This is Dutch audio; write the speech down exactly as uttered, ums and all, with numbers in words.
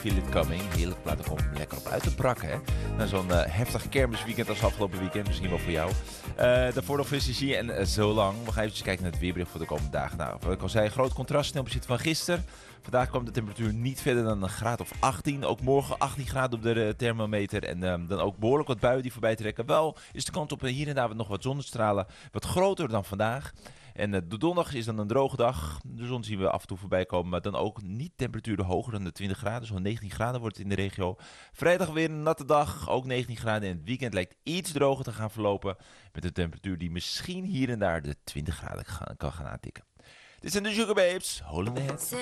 Feel It Coming. Heerlijk plaat om lekker op uit te brakken, hè. Na zo'n uh, heftig kermisweekend als afgelopen weekend. Misschien wel voor jou. Uh, daarvoor nog Visie G en uh, Zo Lang. We gaan even kijken naar het weerbericht voor de komende dagen. Nou, wat ik al zei, groot contrast ten opzichte van gisteren. Vandaag kwam de temperatuur niet verder dan een graad of achttien. Ook morgen achttien graden op de uh, thermometer. En uh, dan ook behoorlijk wat buien die voorbij trekken. Wel is de kans op uh, hier en daar nog wat zonnestralen wat groter dan vandaag. En uh, de donderdag is dan een droge dag. De zon zien we af en toe voorbij komen. Maar dan ook niet temperaturen hoger dan de twintig graden. Zo'n negentien graden wordt het in de regio. Vrijdag weer een natte dag. Ook negentien graden. En het weekend lijkt iets droger te gaan verlopen. Met een temperatuur die misschien hier en daar de twintig graden kan gaan aantikken. Dit zijn de Sugar Babes. Hol in the Head.